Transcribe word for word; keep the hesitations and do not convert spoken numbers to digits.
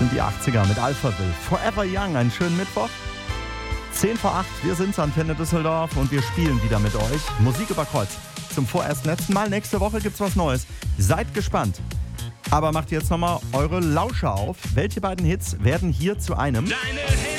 sind die achtziger mit Alphaville. Forever Young, einen schönen Mittwoch. zehn vor acht, wir sind Antenne Düsseldorf und wir spielen wieder mit euch. Musik über Kreuz. Zum vorerst letzten Mal. Nächste Woche gibt's was Neues. Seid gespannt. Aber macht jetzt nochmal eure Lauscher auf. Welche beiden Hits werden hier zu einem? Deine